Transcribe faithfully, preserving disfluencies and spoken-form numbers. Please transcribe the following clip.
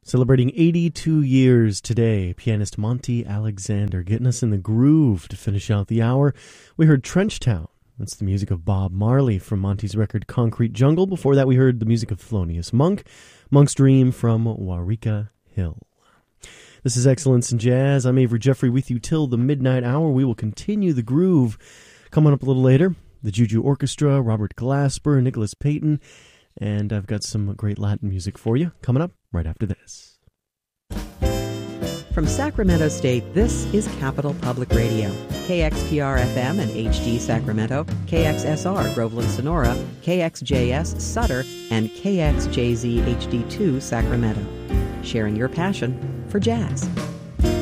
Celebrating eighty-two years today, pianist Monty Alexander getting us in the groove to finish out the hour. We heard Trench Town. That's the music of Bob Marley from Monty's record Concrete Jungle. Before that, we heard the music of Thelonious Monk, Monk's Dream from Waurika Hill. This is Excellence in Jazz. I'm Avery Jeffrey with you till the midnight hour. We will continue the groove. Coming up a little later, the Juju Orchestra, Robert Glasper, Nicholas Payton, and I've got some great Latin music for you coming up right after this. From Sacramento State, this is Capital Public Radio. K X P R F M and H D Sacramento, K X S R Groveland Sonora, K X J S Sutter, and K X J Z H D two Sacramento. Sharing your passion for jazz.